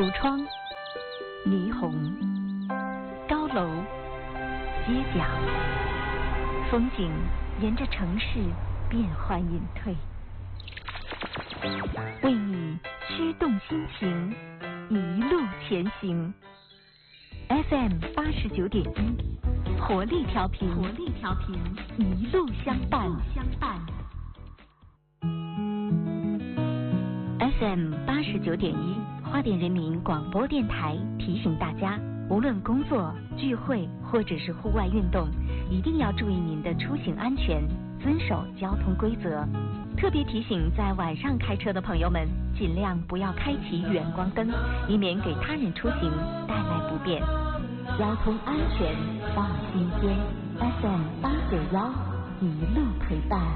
橱窗、霓虹、高楼、街角，风景沿着城市变幻隐退，为你驱动心情，一路前行。FM 89.1，活力调频，一路相伴。FM 89.1，花莲人民广播电台提醒大家，无论工作、聚会或者是户外运动，一定要注意您的出行安全，遵守交通规则。特别提醒在晚上开车的朋友们，尽量不要开启远光灯，以免给他人出行带来不便。交通安全放心间 ，FM 891一路陪伴。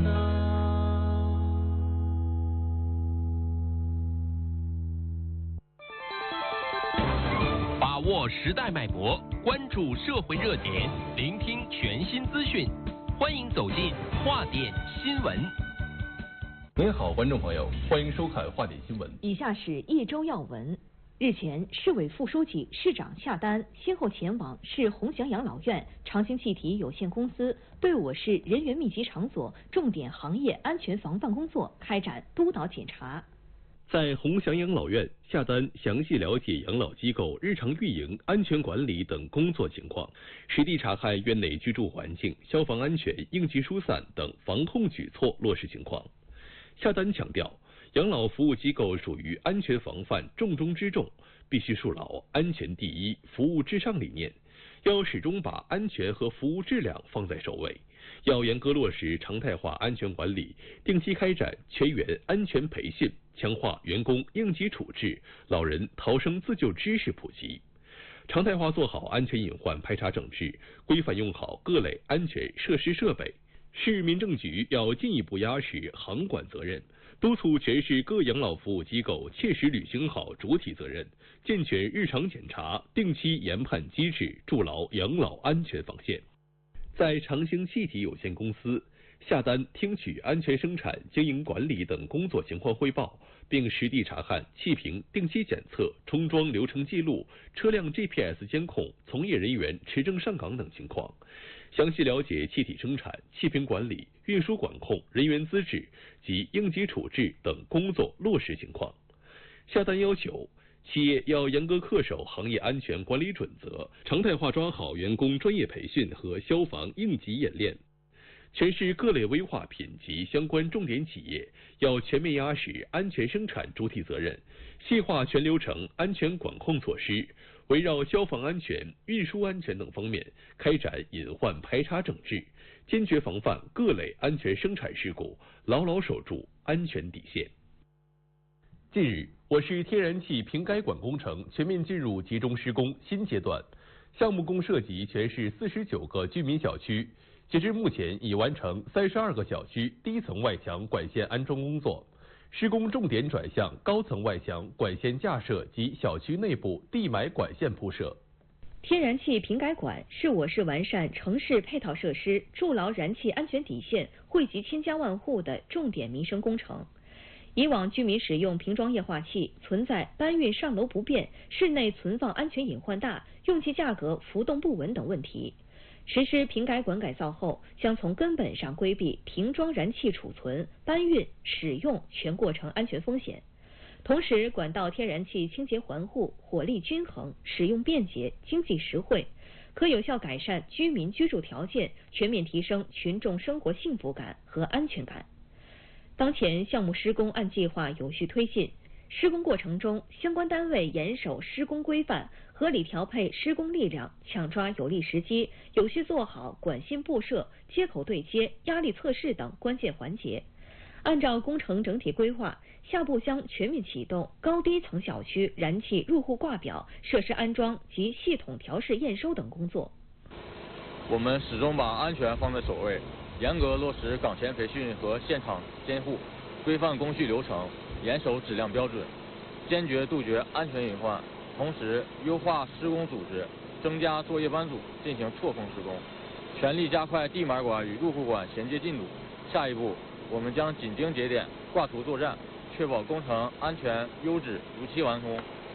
把握时代脉搏，关注社会热点，聆听全新资讯，欢迎走进华点新闻。 您好，观众朋友，欢迎收看华点新闻。 以下是一周要闻。日前，市委副书记、市长夏丹先后前往市鸿祥养老院、长兴气体有限公司对我市人员密集场所重点行业安全防范工作开展督导检查。 在鸿祥养老院，夏丹详细了解养老机构日常运营、安全管理等工作情况，实地查看院内居住环境、消防安全、应急疏散等防控举措落实情况。夏丹强调，养老服务机构属于安全防范重中之重，必须树牢安全第一、服务至上理念，要始终把安全和服务质量放在首位，要严格落实常态化安全管理，定期开展全员安全培训，强化员工应急处置、老人逃生自救知识普及，常态化做好安全隐患排查整治，规范用好各类安全设施设备。市民政局要进一步压实行管责任，督促全市各养老服务机构切实履行好主体责任，健全日常检查、定期研判机制，筑牢养老安全防线。在长兴气体有限公司，夏丹听取安全生产、经营管理等工作情况汇报，并实地查看气瓶定期检测、充装流程记录、车辆 GPS 监控、从业人员持证上岗等情况，详细了解气体生产、气瓶管理、运输管控、人员资质及应急处置等工作落实情况。夏丹要求企业要严格恪守行业安全管理准则，常态化抓好员工专业培训和消防应急演练。全市各类危化品及相关重点企业要全面压实安全生产主体责任，细化全流程安全管控措施，围绕消防安全、运输安全等方面开展隐患排查整治，坚决防范各类安全生产事故，牢牢守住安全底线。近日，我市天然气瓶改管工程全面进入集中施工新阶段，项目共涉及全市49个居民小区，截至目前已完成32个小区低层外墙管线安装工作，施工重点转向高层外墙管线架设及小区内部地埋管线铺设。 天然气瓶改管是我市完善城市配套设施、筑牢燃气安全底线、惠及千家万户的重点民生工程。以往居民使用瓶装液化气存在搬运上楼不便、室内存放安全隐患大、用气价格浮动不稳等问题。实施瓶改管改造后，将从根本上规避瓶装燃气储存、搬运、使用全过程安全风险。同时，管道天然气清洁环护、火力均衡、使用便捷、经济实惠，可有效改善居民居住条件，全面提升群众生活幸福感和安全感。当前项目施工按计划有序推进，施工过程中，相关单位严守施工规范，合理调配施工力量，抢抓有利时机，有序做好管线布设、接口对接、压力测试等关键环节。按照工程整体规划，下步将全面启动高低层小区燃气入户挂表、设施安装及系统调试验收等工作。 我们始终把安全放在首位，严格落实岗前培训和现场监护，规范工序流程，严守质量标准，坚决杜绝安全隐患。同时，优化施工组织，增加作业班组进行错峰施工，全力加快地埋管与入户管衔接进度。下一步，我们将紧盯节点，挂图作战，确保工程安全优质如期完工，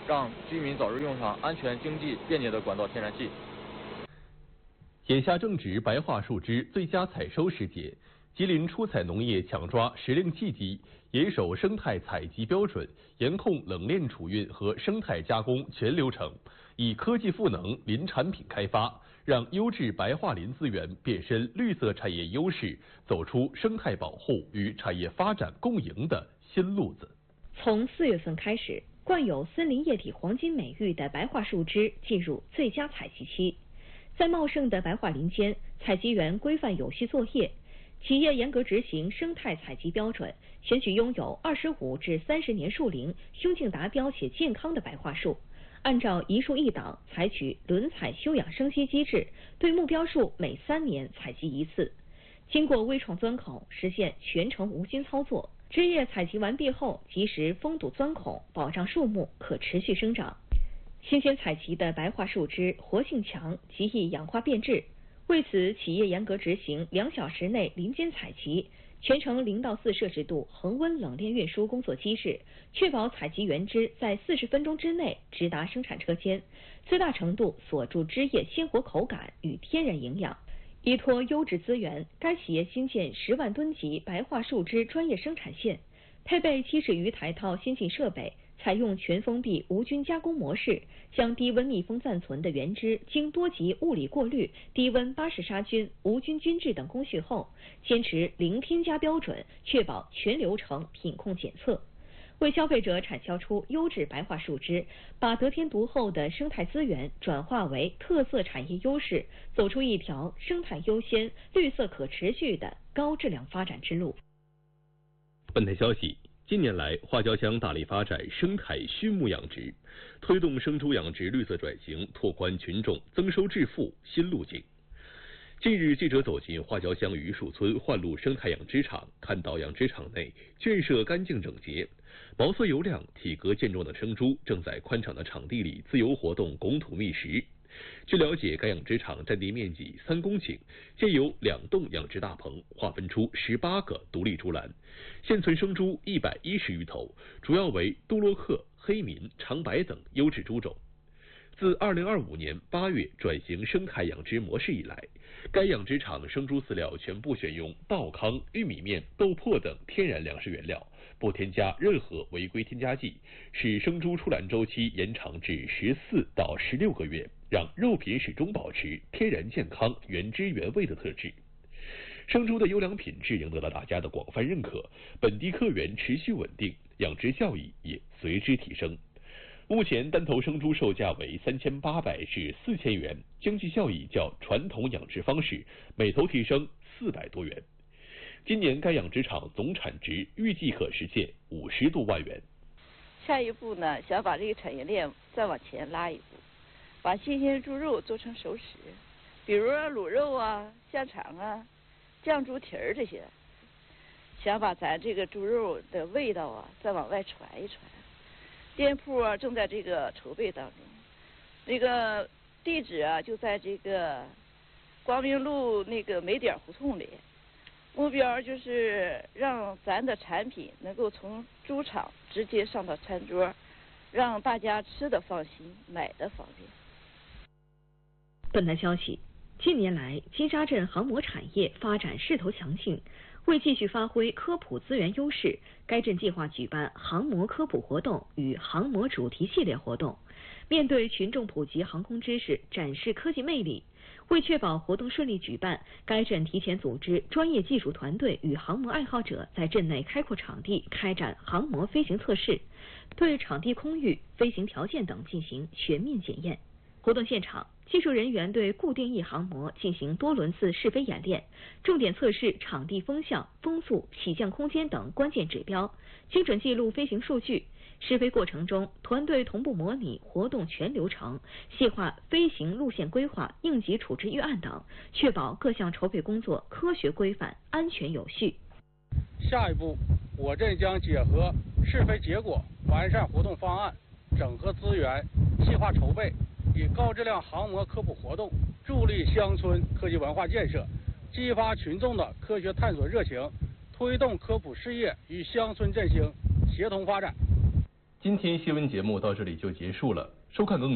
让居民早日用上安全、经济、便捷的管道天然气。 眼下正值白桦树枝最佳采收时节，吉林出采农业抢抓时令契机，严守生态采集标准，严控冷链储运和生态加工全流程，以科技赋能林产品开发，让优质白桦林资源变身绿色产业优势，走出生态保护与产业发展共赢的新路子。 从4月份开始，冠有森林液体黄金美誉的白桦树枝进入最佳采集期。在茂盛的白桦林间，采集员规范有序作业，企业严格执行生态采集标准，选取拥有25至30年树龄、胸径达标且健康的白桦树，按照一树一档采取轮采休养生息机制，对目标树每3年采集1次。经过微创钻孔，实现全程无菌操作。枝叶采集完毕后，及时封堵钻孔，保障树木可持续生长。新鲜采集的白桦树枝活性强，极易氧化变质。为此，企业严格执行2小时内林间采集，全程0到4摄氏度恒温冷链运输工作机制，确保采集原枝在40分钟之内直达生产车间，最大程度锁住枝叶鲜活口感与天然营养。依托优质资源，该企业新建10万吨级白桦树枝专业生产线，配备70余台套先进设备，采用全封闭无菌加工模式，将低温密封暂存的原枝经多级物理过滤、低温巴氏杀菌、无菌菌质等工序后，坚持零添加标准，确保全流程品控检测，为消费者产销出优质白桦树枝，把得天独厚的生态资源转化为特色产业优势，走出一条生态优先、绿色可持续的高质量发展之路。 本台消息，近年来，花椒乡大力发展生态畜牧养殖，推动生猪养殖绿色转型，拓宽群众增收致富新路径。近日，记者走进花椒乡榆树村焕路生态养殖场，看到养殖场内圈舍干净整洁，毛色油亮、体格健壮的生猪正在宽敞的场地里自由活动，拱土觅食。据了解，该养殖场占地面积3公顷，建有2栋养殖大棚，划分出18个独立猪栏，现存生猪110余头，主要为杜洛克、黑民、长白等优质猪种。自2025年8月转型生态养殖模式以来，该养殖场生猪饲料全部选用稻糠、玉米面、豆粕等天然粮食原料，不添加任何违规添加剂，使生猪出栏周期延长至14到16个月，让肉品始终保持天然健康、原汁原味的特质。生猪的优良品质赢得了大家的广泛认可，本地客源持续稳定，养殖效益也随之提升。目前单头生猪售价为3800至4000元，经济效益较传统养殖方式每头提升400多元。今年该养殖场总产值预计可实现50多万元。 下一步呢，想把这个产业链再往前拉一步，把新鲜猪肉做成熟食，比如卤肉啊、香肠啊、酱猪蹄儿这些，想把咱这个猪肉的味道啊再往外传一传。店铺啊正在这个筹备当中，那个地址啊就在这个光明路那个美点胡同里，目标就是让咱的产品能够从猪场直接上到餐桌，让大家吃的放心，买的方便。 本台消息，近年来金沙镇航模产业发展势头强劲，为继续发挥科普资源优势，该镇计划举办航模科普活动与航模主题系列活动，面对群众普及航空知识，展示科技魅力。为确保活动顺利举办，该镇提前组织专业技术团队与航模爱好者在镇内开阔场地开展航模飞行测试，对场地空域、飞行条件等进行全面检验。活动现场，技术人员对固定翼航模进行多轮次试飞演练，重点测试场地风向、风速、起降空间等关键指标，精准记录飞行数据。试飞过程中，团队同步模拟活动全流程，细化飞行路线规划、应急处置预案等，确保各项筹备工作科学规范、安全有序。 下一步，我镇将结合试飞结果，完善活动方案，整合资源，细化筹备，以高质量航模科普活动助力乡村科技文化建设，激发群众的科学探索热情，推动科普事业与乡村振兴协同发展。 今天新闻节目到这里就结束了，收看更